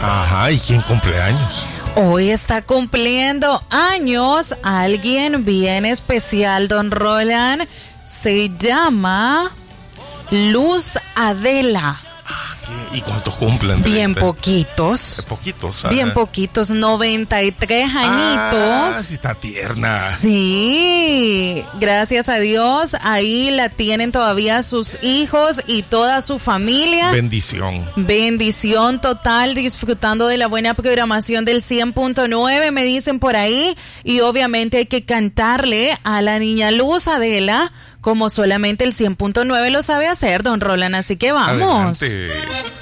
Ajá, ¿y quién cumple años? Hoy está cumpliendo años alguien bien especial, don Roland. Se llama Luz Adela. ¿Y cuántos cumplen? Bien poquitos. Poquitos. Bien poquitos, 93 añitos. Sí, está tierna. Sí, gracias a Dios, ahí la tienen todavía sus hijos y toda su familia. Bendición. Bendición total, disfrutando de la buena programación del 100.9, me dicen por ahí. Y obviamente hay que cantarle a la niña Luz Adela como solamente el 100.9 lo sabe hacer, don Roland. Así que vamos. Adelante.